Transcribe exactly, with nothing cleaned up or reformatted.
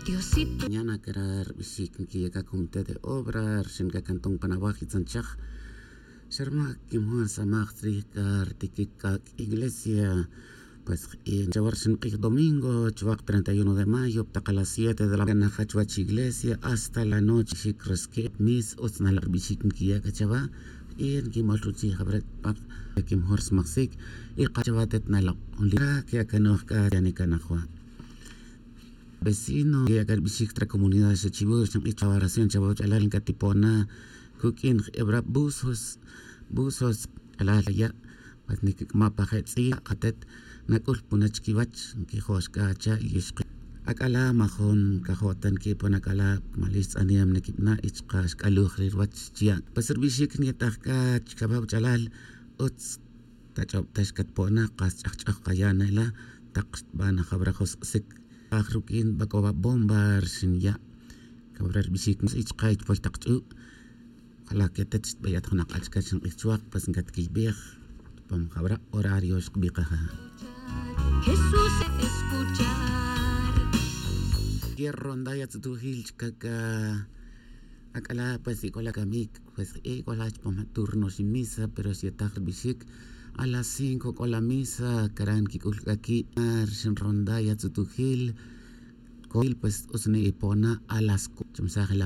Diosito. Mañana querer visitar que llega comité de obra, sin que cantón Panabaji Sanchak. Sherma Kimhua Samachtrika, Tikika Iglesia. Pues en Chavarsin domingo, Chuac treinta y uno de mayo, a las siete de la mañana, Hachuach Iglesia, hasta la noche, Shikreske, Miss Uznalar Bishikin Kiaka Chava, y en Kimalruchi Habret Pak, Kim Hors Maxik, y Kachavatet Nalok, Lira, que acá no acá, Yanikanahua. Vecino, que acá Bishiktra comunidad de Chibus, y Chavaración, Chavos, Alalin Katipona, Cooking, Ebra Busos, Busos, Alaya, pues ni mapa Hetzi, Katet. Nakul punachkiwach ki hoshkacha yishq akala mahon kahotan ki ponakala malis aniam nekipna ichqash kalukhrir wach chia pasirbishik ni tahka chkabab jalal uts tachop tashkat pona qas chaqchaq qayana la taqbana khabra khos sik akhrukin bakoba bombar sinya kabrar bishik ichqay pol taqchu kala ketet bayat khna qachkachin ichwaq pasngat ki bih pam khabra horarios biqaha Jesús escuchar. Y ronda ya tu hilch kaka akala pues y con la camik pues y con la turno sin misa pero si está bisik a las cinco con la misa karan ki aquí sin ronda ya tu hil pues usne ipona a las